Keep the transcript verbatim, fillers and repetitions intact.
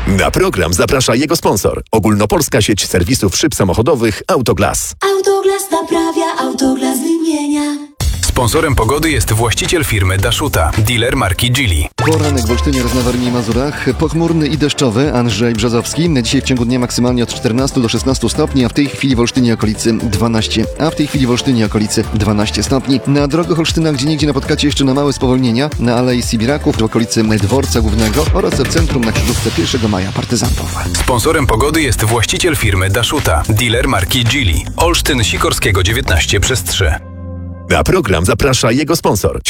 Na program zaprasza jego sponsor. Ogólnopolska sieć serwisów szyb samochodowych Autoglas. Autoglas naprawia, Autoglas wymienia. Sponsorem pogody jest właściciel firmy Dashuta, dealer marki Geely. Poranek w Olsztynie oraz na Warmii i Mazurach. Pochmurny i deszczowy. Andrzej Brzozowski. Dzisiaj w ciągu dnia maksymalnie od czternastu do szesnastu stopni, a w tej chwili w Olsztynie okolicy dwanaście. A w tej chwili w Olsztynie okolicy dwanaście stopni. Na drogach Olsztyna gdzieniegdzie napotkacie jeszcze na małe spowolnienia. Na Alei Sibiraków w okolicy Dworca Głównego oraz w centrum na krzyżówce pierwszego maja Partyzantów. Sponsorem pogody jest właściciel firmy Dashuta, dealer marki Geely. Olsztyn Sikorskiego dziewiętnaście przez trzy. Na program zaprasza jego sponsor.